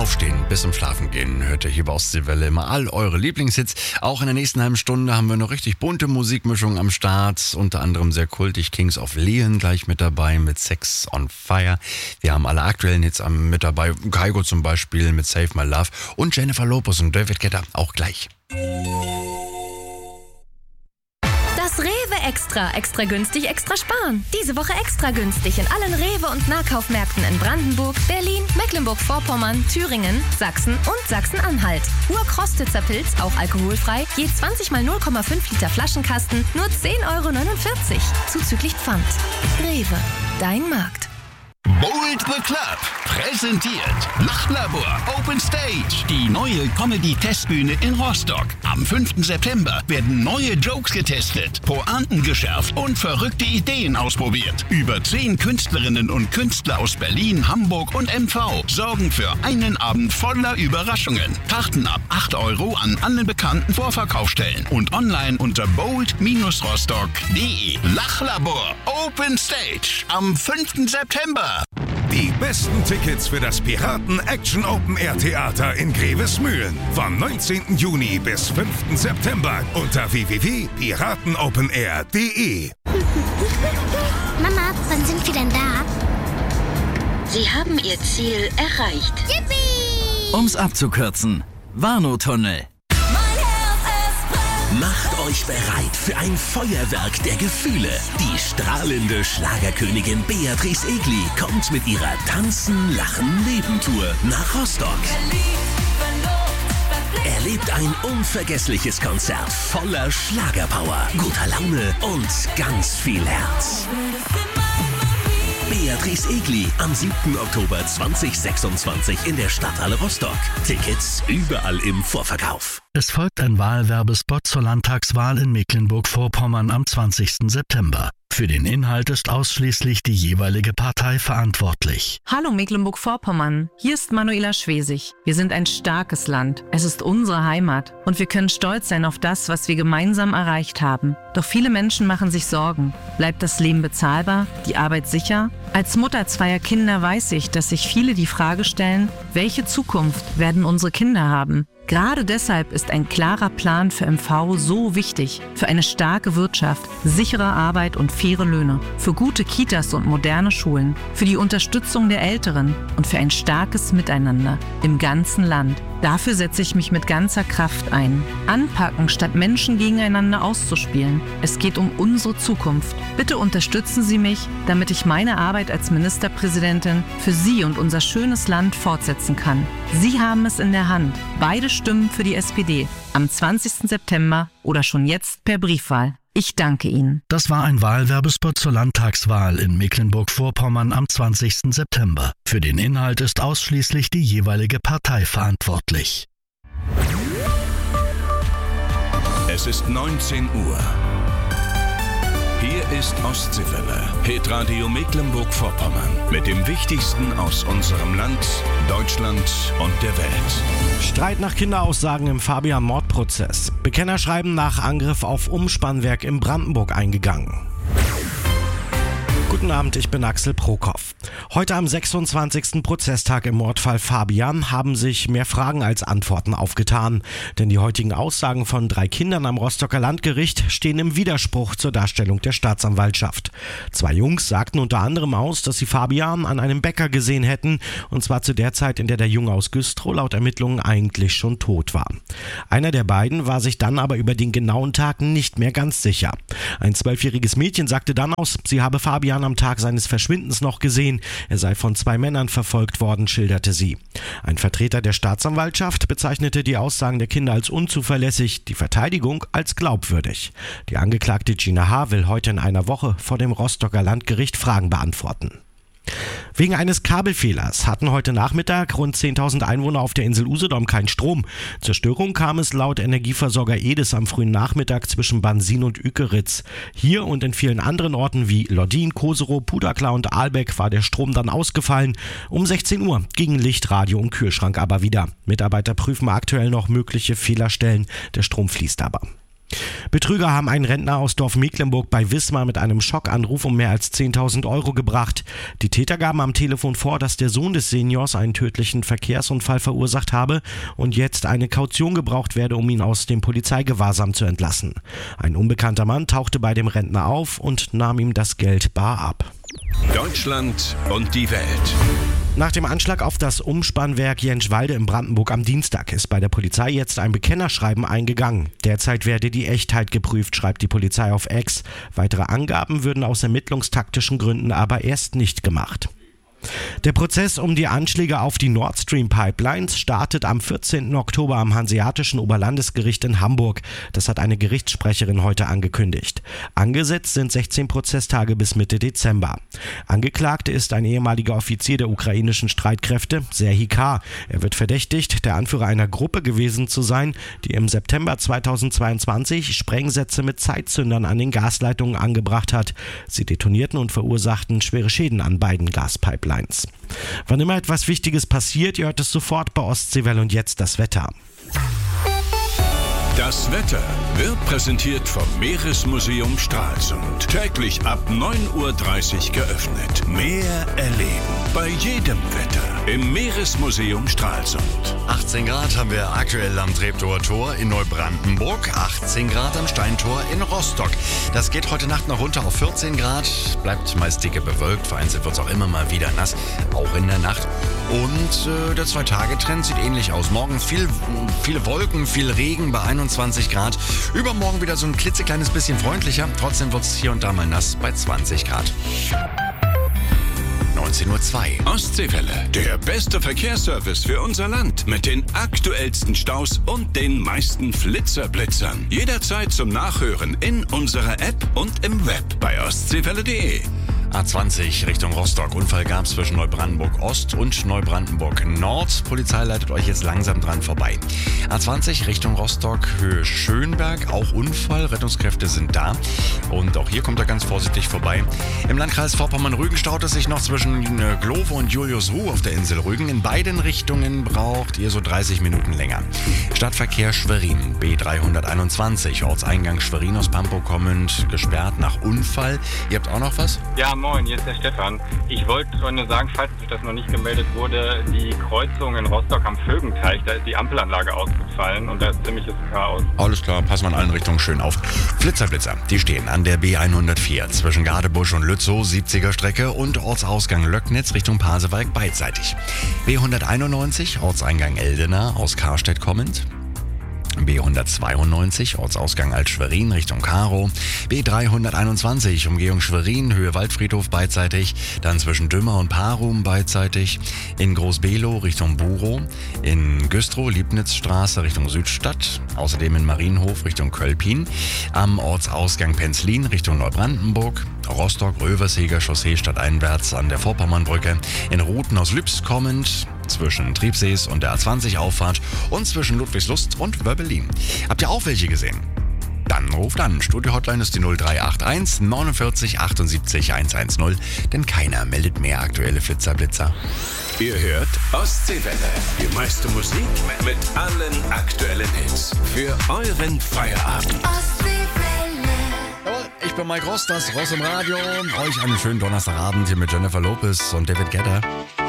Aufstehen bis zum Schlafen gehen hört ihr hier bei Ostseewelle immer all eure Lieblingshits. Auch in der nächsten halben Stunde haben wir noch richtig bunte Musikmischung am Start. Unter anderem sehr kultig Kings of Leon gleich mit dabei mit Sex on Fire. Wir haben alle aktuellen Hits mit dabei. Kygo zum Beispiel mit Save My Love und Jennifer Lopez und David Guetta auch gleich. Das Rewe Extra günstig, extra sparen. Diese Woche extra günstig in allen Rewe- und Nahkaufmärkten in Brandenburg, Berlin, Mecklenburg-Vorpommern, Thüringen, Sachsen und Sachsen-Anhalt. Urkrostitzer Pilz, auch alkoholfrei, je 20 mal 0,5 Liter Flaschenkasten, nur 10,49 €, zuzüglich Pfand. Rewe, dein Markt. Bold the Club präsentiert Lachlabor Open Stage, die neue Comedy-Testbühne in Rostock. Am 5. September werden neue Jokes getestet, Pointen geschärft und verrückte Ideen ausprobiert. Über 10 Künstlerinnen und Künstler aus Berlin, Hamburg und MV sorgen für einen Abend voller Überraschungen. Karten ab 8 € an allen bekannten Vorverkaufsstellen und online unter bold-rostock.de. Lachlabor Open Stage am 5. September. Die besten Tickets für das Piraten Action Open Air Theater in Grevesmühlen vom 19. Juni bis 5. September unter www.piratenopenair.de. Mama, wann sind wir denn da? Sie haben Ihr Ziel erreicht. Yippie! Um's abzukürzen, Warnow-Tunnel. Macht euch bereit für ein Feuerwerk der Gefühle. Die strahlende Schlagerkönigin Beatrice Egli kommt mit ihrer Tanzen, Lachen, Leben-Tour nach Rostock. Erlebt ein unvergessliches Konzert voller Schlagerpower, guter Laune und ganz viel Herz. Beatrice Egli am 7. Oktober 2026 in der Stadthalle Rostock. Tickets überall im Vorverkauf. Es folgt ein Wahlwerbespot zur Landtagswahl in Mecklenburg-Vorpommern am 20. September. Für den Inhalt ist ausschließlich die jeweilige Partei verantwortlich. Hallo Mecklenburg-Vorpommern, hier ist Manuela Schwesig. Wir sind ein starkes Land. Es ist unsere Heimat und wir können stolz sein auf das, was wir gemeinsam erreicht haben. Doch viele Menschen machen sich Sorgen. Bleibt das Leben bezahlbar? Die Arbeit sicher? Als Mutter zweier Kinder weiß ich, dass sich viele die Frage stellen, welche Zukunft werden unsere Kinder haben? Gerade deshalb ist ein klarer Plan für MV so wichtig. Für eine starke Wirtschaft, sichere Arbeit und faire Löhne. Für gute Kitas und moderne Schulen. Für die Unterstützung der Älteren und für ein starkes Miteinander im ganzen Land. Dafür setze ich mich mit ganzer Kraft ein. Anpacken, statt Menschen gegeneinander auszuspielen. Es geht um unsere Zukunft. Bitte unterstützen Sie mich, damit ich meine Arbeit als Ministerpräsidentin für Sie und unser schönes Land fortsetzen kann. Sie haben es in der Hand. Beide Stimmen für die SPD. Am 20. September oder schon jetzt per Briefwahl. Ich danke Ihnen. Das war ein Wahlwerbespot zur Landtagswahl in Mecklenburg-Vorpommern am 20. September. Für den Inhalt ist ausschließlich die jeweilige Partei verantwortlich. Es ist 19 Uhr. Hier ist Ostseewelle, Hitradio Mecklenburg-Vorpommern. Mit dem Wichtigsten aus unserem Land, Deutschland und der Welt. Streit nach Kinderaussagen im Fabian-Mordprozess. Bekennerschreiben nach Angriff auf Umspannwerk in Brandenburg eingegangen. Guten Abend, ich bin Axel Prokop. Heute am 26. Prozesstag im Mordfall Fabian haben sich mehr Fragen als Antworten aufgetan. Denn die heutigen Aussagen von 3 Kindern am Rostocker Landgericht stehen im Widerspruch zur Darstellung der Staatsanwaltschaft. 2 Jungs sagten unter anderem aus, dass sie Fabian an einem Bäcker gesehen hätten, und zwar zu der Zeit, in der der Junge aus Güstrow laut Ermittlungen eigentlich schon tot war. Einer der beiden war sich dann aber über den genauen Tag nicht mehr ganz sicher. Ein 12-jähriges Mädchen sagte dann aus, sie habe Fabian am Tag seines Verschwindens noch gesehen. Er sei von 2 Männern verfolgt worden, schilderte sie. Ein Vertreter der Staatsanwaltschaft bezeichnete die Aussagen der Kinder als unzuverlässig, die Verteidigung als glaubwürdig. Die Angeklagte Gina H. will heute in einer Woche vor dem Rostocker Landgericht Fragen beantworten. Wegen eines Kabelfehlers hatten heute Nachmittag rund 10.000 Einwohner auf der Insel Usedom keinen Strom. Zur Störung kam es laut Energieversorger Edis am frühen Nachmittag zwischen Bansin und Ükeritz. Hier und in vielen anderen Orten wie Loddin, Koserow, Puderkla und Ahlbeck war der Strom dann ausgefallen. Um 16 Uhr gingen Licht, Radio und Kühlschrank aber wieder. Mitarbeiter prüfen aktuell noch mögliche Fehlerstellen. Der Strom fließt aber. Betrüger haben einen Rentner aus Dorf Mecklenburg bei Wismar mit einem Schockanruf um mehr als 10.000 Euro gebracht. Die Täter gaben am Telefon vor, dass der Sohn des Seniors einen tödlichen Verkehrsunfall verursacht habe und jetzt eine Kaution gebraucht werde, um ihn aus dem Polizeigewahrsam zu entlassen. Ein unbekannter Mann tauchte bei dem Rentner auf und nahm ihm das Geld bar ab. Deutschland und die Welt. Nach dem Anschlag auf das Umspannwerk Jentschwalde in Brandenburg am Dienstag ist bei der Polizei jetzt ein Bekennerschreiben eingegangen. Derzeit werde die Echtheit geprüft, schreibt die Polizei auf X. Weitere Angaben würden aus ermittlungstaktischen Gründen aber erst nicht gemacht. Der Prozess um die Anschläge auf die Nord Stream Pipelines startet am 14. Oktober am Hanseatischen Oberlandesgericht in Hamburg. Das hat eine Gerichtssprecherin heute angekündigt. Angesetzt sind 16 Prozesstage bis Mitte Dezember. Angeklagte ist ein ehemaliger Offizier der ukrainischen Streitkräfte, Serhii K. Er wird verdächtigt, der Anführer einer Gruppe gewesen zu sein, die im September 2022 Sprengsätze mit Zeitzündern an den Gasleitungen angebracht hat. Sie detonierten und verursachten schwere Schäden an beiden Gaspipelines. Wann immer etwas Wichtiges passiert, ihr hört es sofort bei Ostseewelle und jetzt das Wetter. Das Wetter wird präsentiert vom Meeresmuseum Stralsund. Täglich ab 9:30 Uhr geöffnet. Meer erleben bei jedem Wetter im Meeresmuseum Stralsund. 18 Grad haben wir aktuell am Treptower Tor in Neubrandenburg, 18 Grad am Steintor in Rostock. Das geht heute Nacht noch runter auf 14 Grad, bleibt meist dicke bewölkt, vereinzelt wird es auch immer mal wieder nass, auch in der Nacht. Und der 2-Tage-Trend sieht ähnlich aus. Morgen viele Wolken, viel Regen bei 21 Grad. Übermorgen wieder so ein klitzekleines bisschen freundlicher. Trotzdem wird es hier und da mal nass bei 20 Grad. 19:02 Uhr. Ostseewelle, der beste Verkehrsservice für unser Land. Mit den aktuellsten Staus und den meisten Flitzerblitzern. Jederzeit zum Nachhören in unserer App und im Web bei ostseewelle.de. A20 Richtung Rostock. Unfall gab es zwischen Neubrandenburg Ost und Neubrandenburg Nord. Polizei leitet euch jetzt langsam dran vorbei. A20 Richtung Rostock, Höhe Schönberg. Auch Unfall. Rettungskräfte sind da. Und auch hier kommt er ganz vorsichtig vorbei. Im Landkreis Vorpommern-Rügen staut es sich noch zwischen Glowe und Juliusruh auf der Insel Rügen. In beiden Richtungen braucht ihr so 30 Minuten länger. Stadtverkehr Schwerin. B321. Ortseingang Schwerin aus Pankow kommend. Gesperrt nach Unfall. Ihr habt auch noch was? Ja, moin, hier ist der Stefan. Ich wollte nur sagen, falls sich das noch nicht gemeldet wurde, die Kreuzung in Rostock am Vögenteich, da ist die Ampelanlage ausgefallen und da ist ziemliches Chaos. Alles klar, passen wir in allen Richtungen schön auf. Flitzer, die stehen an der B104 zwischen Gadebusch und Lützow, 70er Strecke und Ortsausgang Löcknitz Richtung Pasewalk beidseitig. B191, Ortseingang Eldena aus Karstedt kommend. B192, Ortsausgang Alt-Schwerin Richtung Karow. B321, Umgehung Schwerin, Höhe Waldfriedhof beidseitig. Dann zwischen Dümmer und Parum beidseitig. In Groß-Below Richtung Burow. In Güstrow, Liebnitzstraße Richtung Südstadt. Außerdem in Marienhof Richtung Kölpin. Am Ortsausgang Penzlin Richtung Neubrandenburg. Rostock, Röversheger Chaussee stadteinwärts an der Vorpommernbrücke. In Ruthen aus Lübs kommend. Zwischen Triebsees und der A20 Auffahrt und zwischen Ludwigslust und Wöbbelin. Habt ihr auch welche gesehen? Dann ruft an. Studio-Hotline ist die 0381 49 78 110, denn keiner meldet mehr aktuelle Flitzer-Blitzer. Ihr hört Ostseewelle, die meiste Musik mit allen aktuellen Hits für euren Feierabend. Ich bin Mike Ross, das Ross im Radio. Euch einen schönen Donnerstagabend hier mit Jennifer Lopez und David Guetta.